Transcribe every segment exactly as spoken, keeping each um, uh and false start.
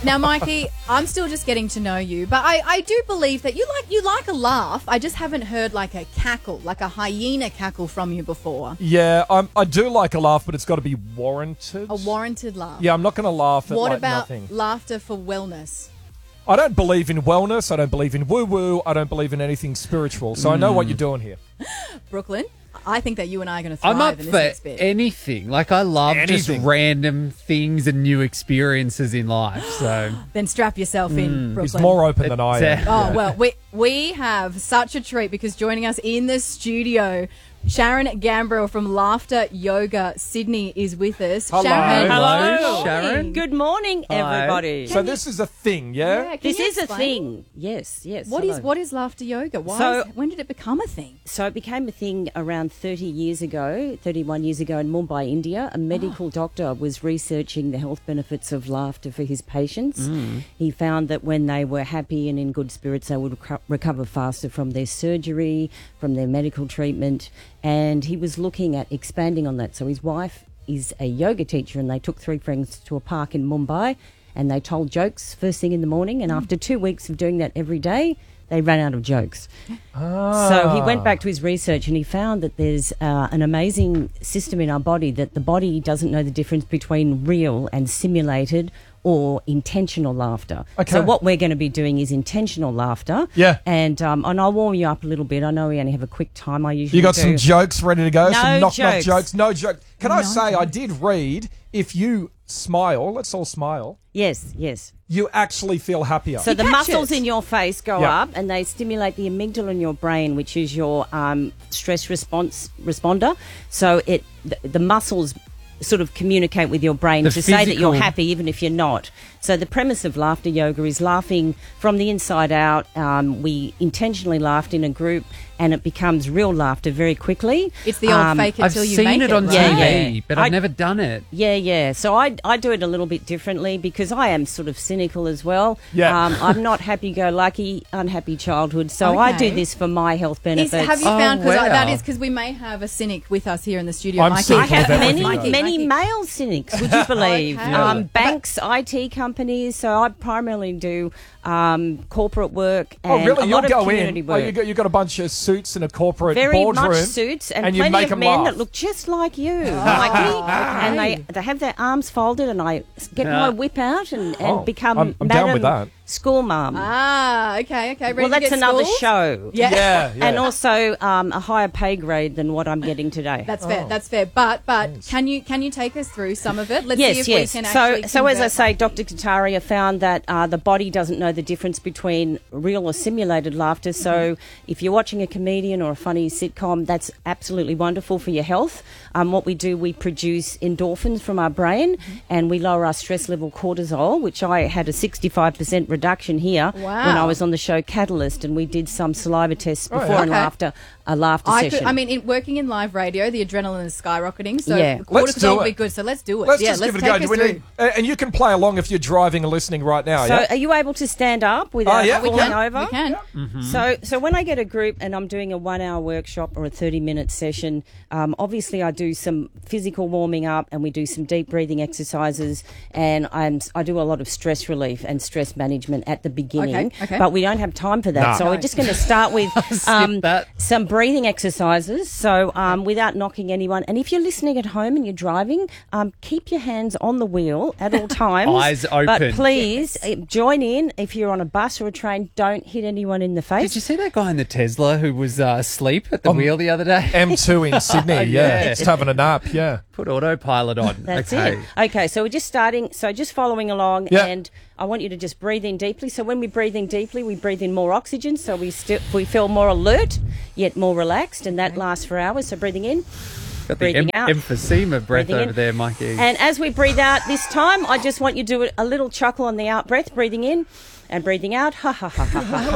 Now, Mikey, I'm still just getting to know you, but I, I do believe that you like you like a laugh. I just haven't heard like a cackle, like a hyena cackle from you before. Yeah, I'm, I do like a laugh, but it's got to be warranted. A warranted laugh. Yeah, I'm not going to laugh at What like about nothing. laughter for wellness? I don't believe in wellness. I don't believe in woo-woo. I don't believe in anything spiritual. So mm. I know what you're doing here. Brooklyn, I think that you and I are going to thrive I'm up in this for next bit. anything. Like, I love Anything. just random things and new experiences in life. So Then strap yourself in, Mm. Brooklyn. He's more open than I am. It's, uh, Oh, well, we we have such a treat because joining us in the studio, Sharon Gambrill from Laughter Yoga Sydney is with us. Hello. Sharon, Hello, good morning. Sharon. Good morning, Hi. everybody. So this is a thing, yeah? Yeah, can This you is a explain? thing. Yes, yes. What is hello. what is laughter yoga? Why? So- is, when did it become a thing? So it became a thing around thirty years ago, thirty-one years ago in Mumbai, India. A medical doctor was researching the health benefits of laughter for his patients. He found that when they were happy and in good spirits, they would reco- recover faster from their surgery, from their medical treatment. And he was looking at expanding on that. So his wife is a yoga teacher, and they took three friends to a park in Mumbai, and they told jokes first thing in the morning. And after two weeks of doing that every day, they ran out of jokes. Ah. So he went back to his research and he found that there's uh, an amazing system in our body that the body doesn't know the difference between real and simulated or intentional laughter. Okay. So what we're going to be doing is intentional laughter. Yeah. And um, and I'll warm you up a little bit. I know we only have a quick time. I usually You got do. some jokes ready to go? No some knock-knock jokes. jokes? No jokes. Can I No say, I jokes. did read, if you smile, let's all smile, Yes, yes. you actually feel happier. So the catch muscles it. in your face go Yeah. up and they stimulate the amygdala in your brain, which is your um, stress response responder. So it the, the muscles sort of communicate with your brain The to say that you're physical- happy even if you're not. So the premise of laughter yoga is laughing from the inside out. Um, we intentionally laughed in a group and it becomes real laughter very quickly. It's the old Um, fake it I've till you seen make it it, on right? Yeah, T V, yeah. but I've I- never done it. Yeah, yeah. So I, I do it a little bit differently because I am sort of cynical as well. Yeah. Um, I'm not happy-go-lucky, unhappy childhood. So I do Okay. this for my health Is, benefits. have you Oh, found, because wow. that is because we may have a cynic with us here in the studio. I'm Mikey. cynical I have with many, everything. many Mikey. male cynics, would you believe? Okay. um, Yeah. banks, I T companies. So I primarily do um, corporate work and oh, really? a You'll lot of go community in. work. Oh, you got, you got a bunch of suits in a corporate Very boardroom. much suits and, and you plenty make of 'em men laugh. that look just like you, Mikey. And they, they have their arms folded and I get Yeah. my whip out and, and Oh, become I'm- I'm down Madam with that. School Mum. Ah, okay, okay. Ready well, to that's get another schooled? show. Yeah. Yeah, yeah. And also um, a higher pay grade than what I'm getting today. That's fair. Oh. That's fair. But but can you can you take us through some of it? Let's see yes, if yes. we can so, actually. so as I convert say, Mikey. Doctor Kataria found that uh, the body doesn't know the difference between real or simulated laughter. So, if you're watching a comedian or a funny sitcom, that's absolutely wonderful for your health. Um, what we do, we produce endorphins from our brain, and we lower our stress level cortisol, which I had a sixty-five percent reduction here Wow. when I was on the show Catalyst, and we did some saliva tests Oh, before yeah. and Okay. after a laughter I, session. could, I mean, in, working in live radio, the adrenaline is skyrocketing. So Yeah. Let's cortisol do will be it. good. So let's do it. Let's yeah, just let's give it a take go. us Do we through. need, uh, and you can play along if you're driving and listening right now, so, yeah? are you able to stand up without Oh, yeah. We falling can. over? We can. So, so when I get a group and I'm doing a one-hour workshop or a thirty-minute session, um, obviously I do some physical warming up and we do some deep breathing exercises, and I'm I do a lot of stress relief and stress management at the beginning. Okay, okay. But we don't have time for that, Nah. so No. we're just going to start with um, that. some breathing exercises. So, um, without knocking anyone, and if you're listening at home and you're driving, um, keep your hands on the wheel at all times. Eyes open. But please uh, join in. If you're on a bus or a train, don't hit anyone in the face. Did you see that guy in the Tesla who was uh, asleep at the Um, wheel the other day? M two in Sydney, yeah. Yeah. Just having a nap, yeah. Put autopilot on. That's okay. it. Okay, so we're just starting. So just following along, Yeah. and I want you to just breathe in deeply. So when we breathe in deeply, we breathe in more oxygen, so we still we feel more alert, yet more relaxed, and that lasts for hours. So breathing in, Got the breathing em- out. emphysema breath Breathing in. over there, Mikey. and as we breathe out this time, I just want you to do a little chuckle on the out breath, breathing in. And breathing out, ha ha ha ha ha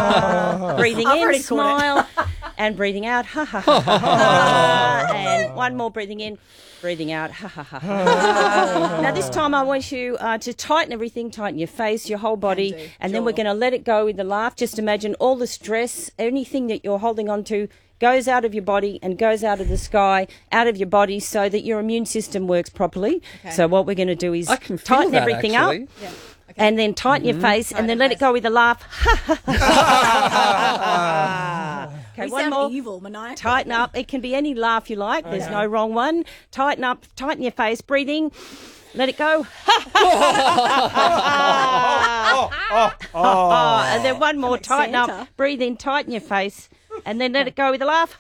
ha. Breathing I've in, already caught smile, and breathing out, ha ha ha ha ha. And one more breathing in, breathing out, ha ha ha ha. Now this time I want you uh, to tighten everything, tighten your face, your whole body, Can do. and then Jaw. we're going to let it go with the laugh. Just imagine all the stress, anything that you're holding on to, goes out of your body and goes out of the sky, out of your body, so that your immune system works properly. Okay. So what we're going to do is I can feel tighten that, everything actually. up. Yeah. And then tighten your face, and then let it go with a laugh. Okay, We one sound more. evil, maniacal. Tighten up. It can be any laugh you like. There's no wrong one. Tighten up. Tighten your face. Breathing. Let it go. And then one more. Like Tighten Santa. up. Breathe in. Tighten your face. And then let it go with a laugh.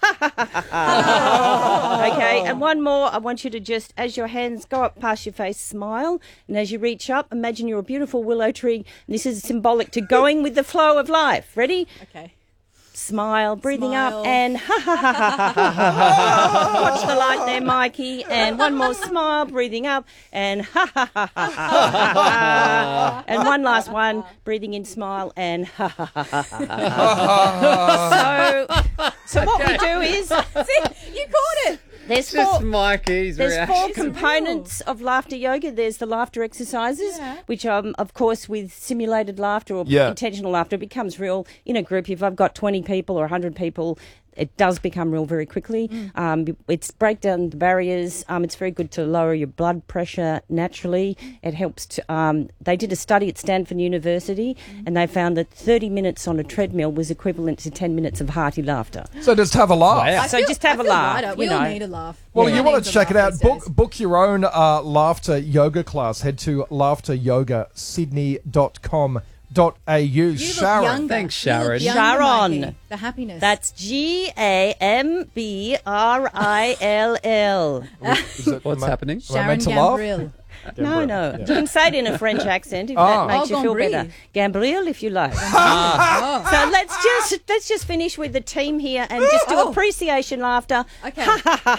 Okay, and one more. I want you to just, as your hands go up past your face, smile. And as you reach up, imagine you're a beautiful willow tree. And this is symbolic to going with the flow of life. Ready? Okay. Smile, breathing Smile. up, and ha ha ha ha ha ha. Watch the light there, Mikey. And one more smile, breathing up, and ha ha ha ha ha. And one last one, breathing in, smile, and ha ha ha ha ha. So, so what we do is, See, you caught it. there's Just four. Mikey's There's reaction. four components of laughter yoga. There's the laughter exercises, Yeah. which, um, of course, with simulated laughter or Yeah. intentional laughter, becomes real in a group. If I've got twenty people or one hundred people, it does become real very quickly. Um, it's break down the barriers. Um, it's very good to lower your blood pressure naturally. It helps to. Um, they did a study at Stanford University, and they found that thirty minutes on a treadmill was equivalent to ten minutes of hearty laughter. So just have a laugh. Wow. I So feel- just have I a feel laugh, lighter. you We all know. need a laugh. Well, Everyone you want needs to a check it laugh out. these Book days. book your own uh, laughter yoga class. Head to laughter yoga sydney dot com dot a u. You look Sharon. younger. Thanks, You look Sharon. younger, Sharon. Mikey. The happiness. That's G A M B R I L L. Is it- What's am I- happening? am I Sharon meant to laugh? Gambriel. No, no. You can say it in a French accent if Ah. that makes Oh, you feel Gambriel. better. Gambriel, if you like. Oh. So let's just let's just finish with the team here and just do Oh. appreciation laughter. Okay. And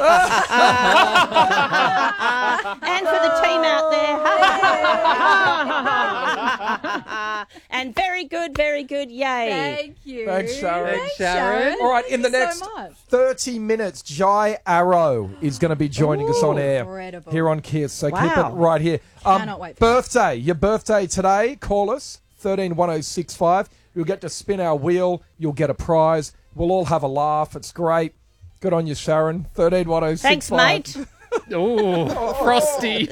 for the team out there. And very good, very good. Yay. Thank you. Thanks, Sharon. Thanks, Sharon. All right, in the Thank you next so much. thirty minutes, Jai Arrow is going to be joining us on air incredible. here on Kiss. So keep Wow. it right here. Um, Cannot wait for birthday, your birthday today. Call us thirteen one oh six five. You'll get to spin our wheel. You'll get a prize. We'll all have a laugh. It's great. Good on you, Sharon. thirteen one oh six five. Thanks, mate. Oh, frosty.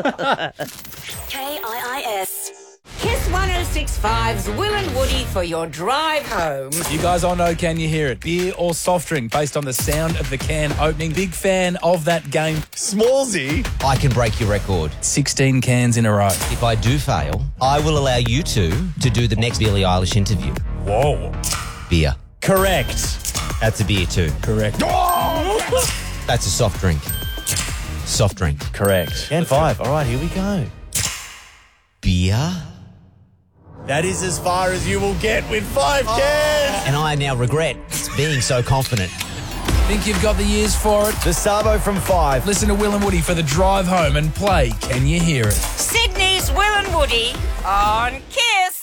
K I I S. Kiss one oh six point five's Will and Woody for your drive home. You guys all know Can You Hear It? Beer or soft drink based on the sound of the can opening. Big fan of that game. Smallsy. I can break your record. sixteen cans in a row. If I do fail, I will allow you two to do the next Billie Eilish interview. Whoa. Beer. Correct. That's a beer too. Correct. That's a soft drink. Soft drink. Correct. Can five. All right, here we go. Beer. That is as far as you will get with five cans. And I now regret being so confident. Think you've got the years for it? The Sabo from five. Listen to Will and Woody for the drive home and play Can You Hear It? Sydney's Will and Woody on Kiss.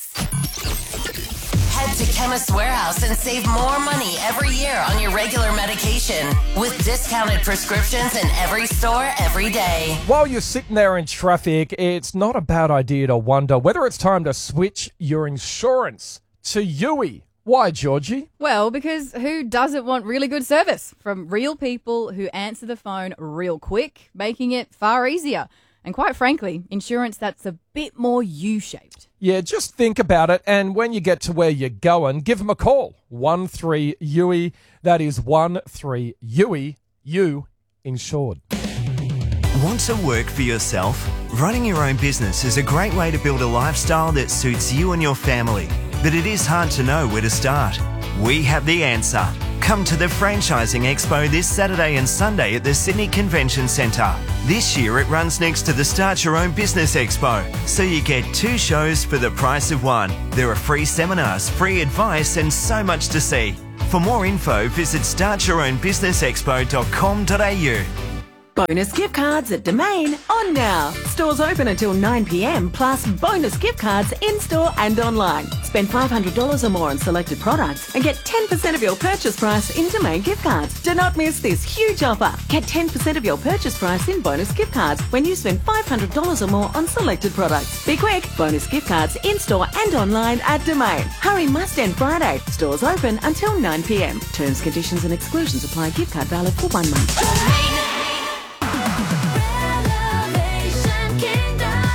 Head to Chemist Warehouse and save more money every year on your regular medication with discounted prescriptions in every store every day. While you're sitting there in traffic, it's not a bad idea to wonder whether it's time to switch your insurance to U I. Why, Georgie? Well, because who doesn't want really good service from real people who answer the phone real quick, making it far easier? And quite frankly, insurance that's a bit more U-shaped. Yeah, just think about it, and when you get to where you're going, give them a call. one three U I. That is one three U I. You insured. Want to work for yourself? Running your own business is a great way to build a lifestyle that suits you and your family. But it is hard to know where to start. We have the answer. Come to the Franchising Expo this Saturday and Sunday at the Sydney Convention Centre. This year it runs next to the Start Your Own Business Expo, so you get two shows for the price of one. There are free seminars, free advice and so much to see. For more info, visit start your own business expo dot com dot a u. Bonus gift cards at Domain on now. Stores open until nine p m plus bonus gift cards in-store and online. Spend five hundred dollars or more on selected products and get ten percent of your purchase price in Domain gift cards. Do not miss this huge offer. Get ten percent of your purchase price in bonus gift cards when you spend five hundred dollars or more on selected products. Be quick. Bonus gift cards in-store and online at Domain. Hurry must end Friday. Stores open until nine p m. Terms, conditions and exclusions apply. Gift card valid for one month. Renovate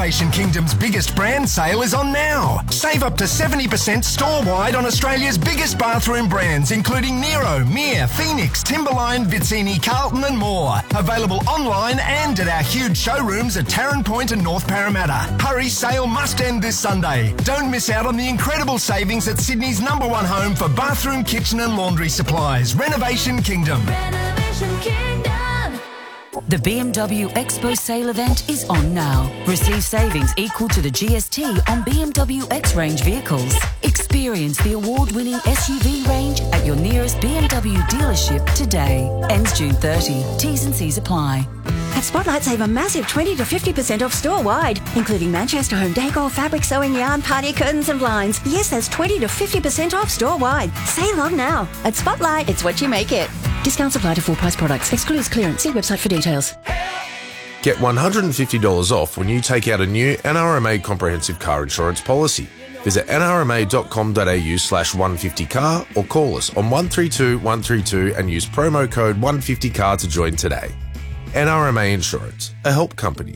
Renovation Kingdom's biggest brand sale is on now. Save up to seventy percent store-wide on Australia's biggest bathroom brands, including Nero, Mir, Phoenix, Timberline, Vizzini, Carlton and more. Available online and at our huge showrooms at Tarrant Point and North Parramatta. Hurry, sale must end this Sunday. Don't miss out on the incredible savings at Sydney's number one home for bathroom, kitchen and laundry supplies. Renovation Kingdom. Renovation Kingdom. The B M W Expo sale event is on now. Receive savings equal to the G S T on B M W X-Range vehicles. Experience the award-winning S U V range at your nearest B M W dealership today. Ends June thirtieth. T's and C's apply. At Spotlight, save a massive twenty to fifty percent off store-wide, including Manchester home decor, fabric sewing yarn, party curtains and blinds. Yes, that's twenty to fifty percent off store-wide. Save on now. At Spotlight, it's what you make it. Discounts apply to full-price products. Excludes clearance. See website for details. Get one hundred fifty dollars off when you take out a new N R M A comprehensive car insurance policy. Visit nrma.com.au slash 150car or call us on one three two one three two and use promo code one fifty car to join today. N R M A Insurance, a help company.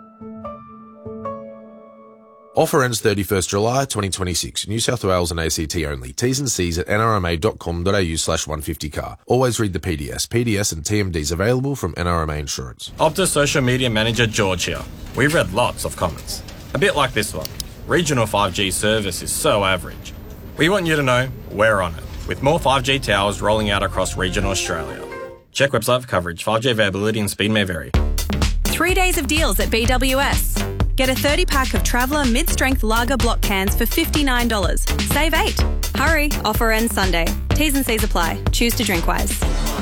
Offer ends thirty-first July twenty twenty-six. New South Wales and A C T only. T's and C's at nrma.com.au slash 150car. Always read the P D S. P D S and T M Ds available from N R M A Insurance. Optus Social Media Manager George here. We've read lots of comments. A bit like this one. Regional five G service is so average. We want you to know we're on it, with more five G towers rolling out across regional Australia. Check website for coverage. five G availability and speed may vary. Three days of deals at B W S. Get a thirty pack of Traveller mid-strength lager block cans for fifty-nine dollars. Save eight. Hurry, offer ends Sunday. T's and C's apply. Choose to drink wise.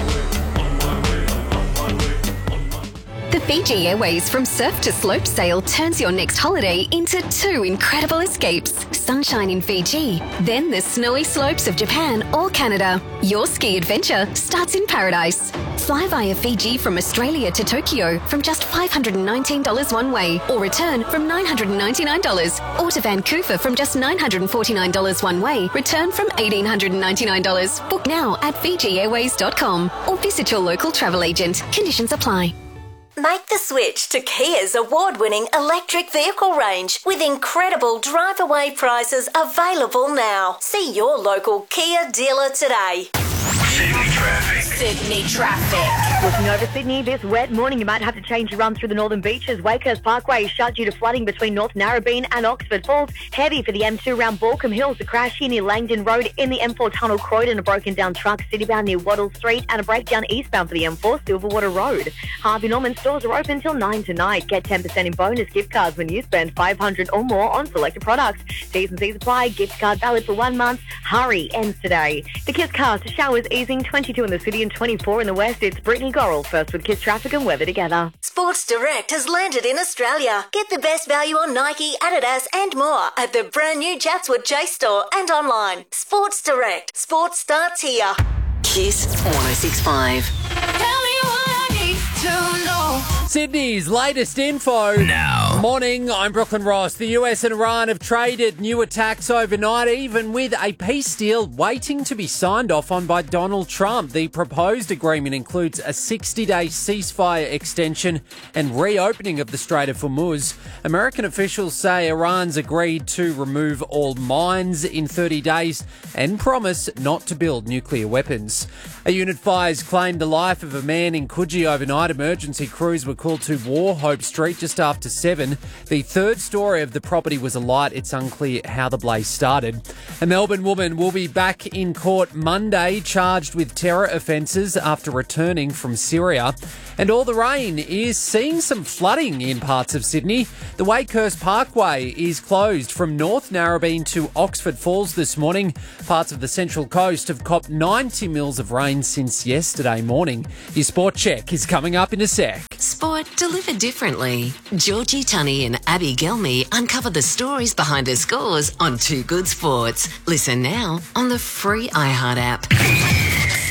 The Fiji Airways From Surf to Slope sale turns your next holiday into two incredible escapes. Sunshine in Fiji, then the snowy slopes of Japan or Canada. Your ski adventure starts in paradise. Fly via Fiji from Australia to Tokyo from just five hundred nineteen dollars one way or return from nine hundred ninety-nine dollars. Or to Vancouver from just nine hundred forty-nine dollars one way, return from one thousand eight hundred ninety-nine dollars. Book now at fiji airways dot com or visit your local travel agent. Conditions apply. Make the switch to Kia's award-winning electric vehicle range with incredible drive-away prices available now. See your local Kia dealer today. Sydney traffic. Sydney traffic. Looking over Sydney this wet morning, you might have to change your run through the northern beaches. Wakehurst Parkway is shut due to flooding between North Narrabeen and Oxford Falls. Heavy for the M two around Balcombe Hills. A crash here near Langdon Road in the M four tunnel Croydon. A broken down truck citybound near Waddle Street and a breakdown eastbound for the M four Silverwater Road. Harvey Norman stores are open till nine tonight. Get ten percent in bonus gift cards when you spend five hundred dollars or more on selected products. T's and C's apply. Gift card valid for one month. Hurry ends today. The Kiss cars to showers easing. twenty-two in the city and twenty-four in the west. It's Brittany Gorrell first with Kiss traffic and weather together. Sports Direct has landed in Australia. Get the best value on Nike, Adidas and more at the brand new Chatswood Chase store and online. Sports Direct. Sports starts here. Kiss one oh six point five. Tell me what I need to know. Sydney's latest info. Now. Morning, I'm Brooklyn Ross. The U S and Iran have traded new attacks overnight, even with a peace deal waiting to be signed off on by Donald Trump. The proposed agreement includes a sixty-day ceasefire extension and reopening of the Strait of Hormuz. American officials say Iran's agreed to remove all mines in thirty days and promise not to build nuclear weapons. A unit fires claimed the life of a man in Coogee overnight. Emergency crews were called to Warhope Street just after seven. The third story of the property was alight. It's unclear how the blaze started. A Melbourne woman will be back in court Monday, charged with terror offences after returning from Syria. And all the rain is seeing some flooding in parts of Sydney. The Wakehurst Parkway is closed from North Narrabeen to Oxford Falls this morning. Parts of the Central Coast have copped ninety mils of rain since yesterday morning. Your sport check is coming up in a sec. Sport delivered differently. Georgie Tunney and Abby Gelmy uncover the stories behind the scores on Two Good Sports. Listen now on the free iHeart app.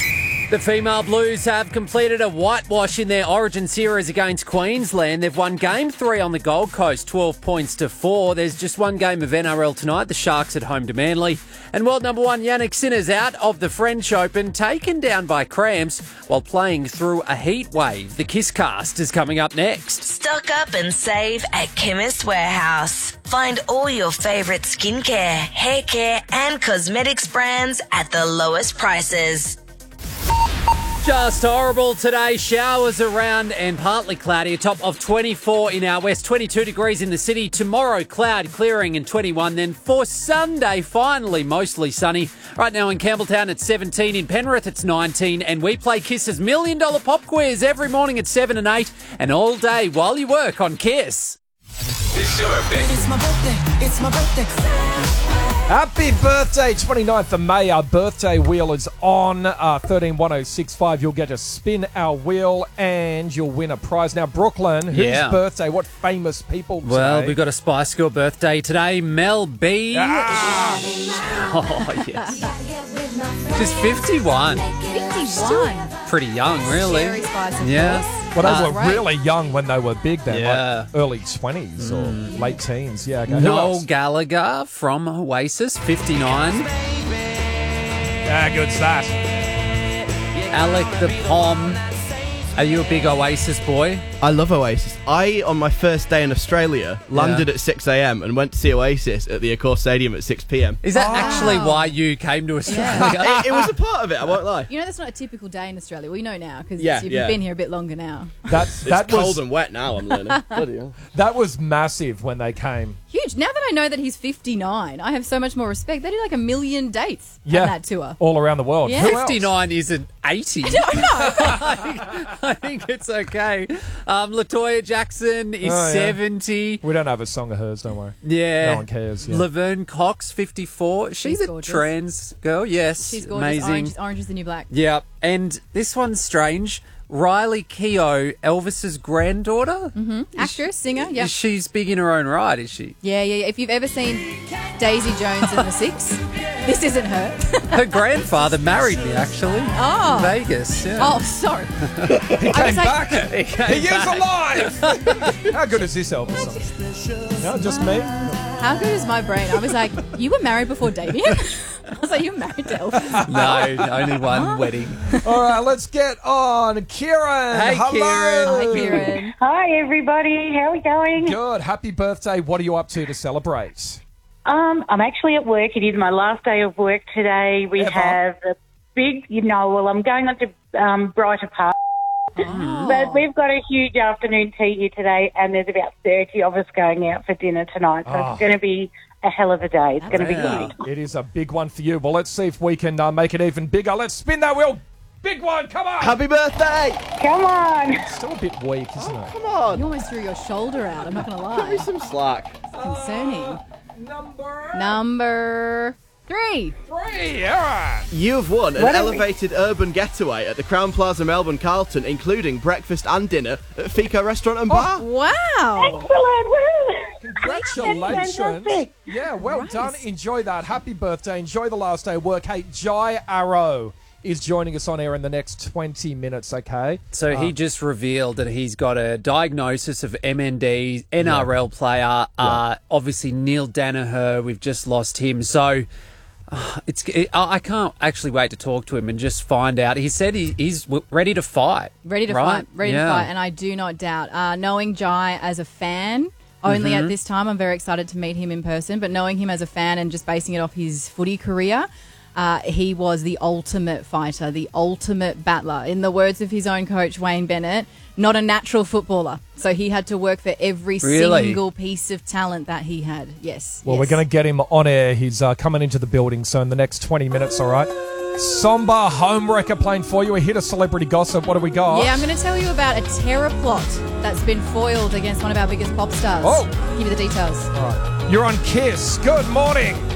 The female Blues have completed a whitewash in their Origin series against Queensland. They've won game three on the Gold Coast, twelve points to four. There's just one game of N R L tonight. The Sharks at home to Manly. And world number one Yannick Sinner's out of the French Open, taken down by cramps while playing through a heat wave. The Kiss Cast is coming up next. Stock up and save at Chemist Warehouse. Find all your favourite skincare, hair care and cosmetics brands at the lowest prices. Just horrible today. Showers around and partly cloudy. A top of twenty-four in our west, twenty-two degrees in the city. Tomorrow, cloud clearing and twenty-one. Then for Sunday, finally mostly sunny. Right now in Campbelltown, it's seventeen. In Penrith, it's nineteen. And we play Kiss's Million Dollar Pop Quiz every morning at seven and eight. And all day while you work on Kiss. It's your birthday. It's my birthday. It's my birthday. Happy birthday, twenty-ninth of May. Our birthday wheel is on. Uh, thirteen one oh six five. You'll get to spin our wheel and you'll win a prize. Now, Brooklyn, whose Yeah. birthday? What famous people today? Well, we've got a Spice Girl birthday today. Mel B. Ah. Oh, yes. She's fifty-one. fifty-one. Pretty young, really. Sherry Spice, of Yeah. course. Well, they Uh, were really young when they were big then, Yeah. like early twenties or late teens. Yeah, okay. Who Noel else? Gallagher from Oasis, fifty-nine. Ah, good start. Alec the Pom. Are you a big Oasis boy? I love Oasis. I, on my first day in Australia, landed at six a.m. and went to see Oasis at the Accor Stadium at six p.m. Is that actually why you came to Australia? it, it was a part of it, I won't lie. You know, that's not a typical day in Australia. We know now because Yeah, you've yeah. been here a bit longer now. That's, It's that cold was and wet now, I'm learning. Bloody hell. that was massive when they came. Huge. Now that I know that he's fifty-nine, I have so much more respect. They did like a million dates Yeah, on that tour. all around the world. Yeah. Who else? fifty-nine isn't eighty. I think it's okay. Um, Latoya Jackson is Oh, yeah. seventy. We don't have a song of hers, don't worry. Yeah. No one cares. Yeah. Laverne Cox, fifty-four. She's, She's a gorgeous. trans girl, yes. She's gorgeous. Amazing. Orange, orange is the new black. Yeah, and this one's strange. Riley Keough, Elvis's granddaughter. Mm-hmm. Actress, singer, yeah. She's big in her own right, is she? Yeah, yeah, yeah. If you've ever seen Daisy Jones and the Six, this isn't her. Her grandfather married me, actually. Oh. In Vegas, yeah. Oh, sorry. He I came was like- back. He came He is back. alive. How good is this Elvis song? No, just me. How good is my brain? I was like, you were married before Damien? I was like, you're married to Elvis. No, only one wedding. All right, let's get on. Kieran. Hey, hello. Kieran. Hi, Kieran. Hi, everybody. How are we going? Good. Happy birthday. What are you up to to celebrate? Um, I'm actually at work. It is my last day of work today. We Ever? have a big, you know, well, I'm going up to um, Brighter Park. Oh. But we've got a huge afternoon tea here today, and there's about thirty of us going out for dinner tonight. So Oh. it's going to be a hell of a day. It's going to be Wow. good. It is a big one for you. Well, let's see if we can uh, make it even bigger. Let's spin that wheel. Big one. Come on. Happy birthday! Come on. It's still a bit weak, isn't it? Come on! You almost threw your shoulder out. I'm not going to Give me lie. some slack. Concerning. Number Number three. three. All right. You have won an What are we- elevated urban getaway at the Crown Plaza Melbourne Carlton, including breakfast and dinner at Fico Restaurant and Bar. Wow. Excellent. Woo. Congratulations. Fantastic. Yeah, well Right. done. Enjoy that. Happy birthday. Enjoy the last day of work. Hey, Jai Arrow is joining us on air in the next twenty minutes, okay? So he Um, just revealed that he's got a diagnosis of M N D, N R L player. Uh, obviously, Neil Danaher, we've just lost him. So uh, it's it, I I can't actually wait to talk to him and just find out. He said he, he's w- ready to fight. Ready to right? fight. Ready Yeah. to fight. And I do not doubt. Uh, knowing Jai as a fan, only Mm-hmm. at this time, I'm very excited to meet him in person. But knowing him as a fan and just basing it off his footy career, uh, he was the ultimate fighter, the ultimate battler. In the words of his own coach, Wayne Bennett, not a natural footballer. So he had to work for every Really? single piece of talent that he had. Yes. Well, yes. we're going to get him on air. He's uh, coming into the building, so in the next twenty minutes, all right? Somber Homewrecker playing for you. A hit of celebrity gossip. What do we got? Yeah, I'm going to tell you about a terror plot that's been foiled against one of our biggest pop stars. Oh. Give you the details. All right. You're on Kiss. Good morning.